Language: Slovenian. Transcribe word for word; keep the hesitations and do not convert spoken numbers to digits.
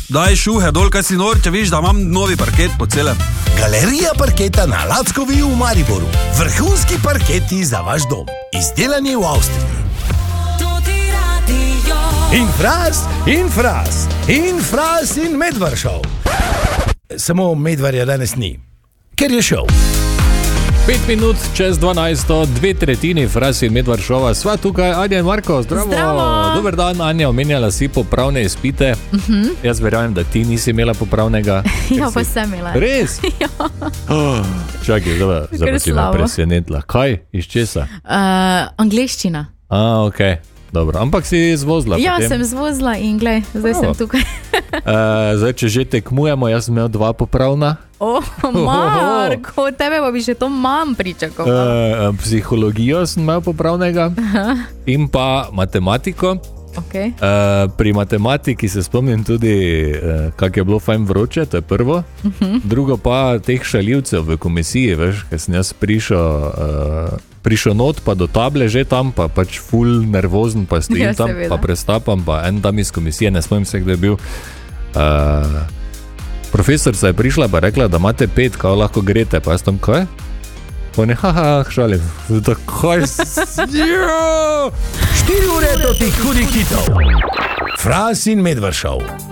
Daj šuhe dol, kaj si nor, če viš, da imam novi parket po celem. Galerija parketa na Lackovi v Mariboru. Vrhunski parketi za vaš dom. Izdelani v Avstriji. Infras, Infras, Infras in Medvaršov. Samo Medvarja danes ni, ker je šel. Pet minut čez dvanajsto, dve tretjini Fras in Medvaršova. Sva tukaj, Anja in Marko, zdravo. Zdravo. Dober dan, Anja, omenjala si popravne izpite. Uh-huh. Jaz verjamem, da ti nisi imela popravnega. Ja, pa sem imela. Res? Ja. Oh, čakaj, zdaj pa si me presenetila. Kaj? Iz česa? Uh, angleščina. A, okej. Okay. Dobro, ampak si zvozila. Ja, potem. sem zvozila in glej, zdaj Bravo. sem tukaj. uh, zdaj, če že tekmujemo, jaz sem imel dva popravna. O, oh, Marko, tebe pa bi še to manj pričakoval. Uh, psihologijo sem imel popravnega. Aha. In pa matematiko. Okay. Uh, pri matematiki se spomnim tudi, uh, kako je bilo fajn vroče, to je prvo. Uh-huh. Drugo pa teh šaljivcev v komisiji, veš, ker sem jaz prišel, uh, prišel not pa do table že tam, pa pač ful nervozen, pa stojim ja, tam, pa prestapam, pa en tam iz komisije, ne spomnim se, kdo je bil. Uh, profesorica je prišla pa rekla, da imate pet, kao lahko grete, pa jaz tam, kaj? Pone, haha, šalim. Takoj Štiri ure do tih hudih hitov. Fras in Medvaršov.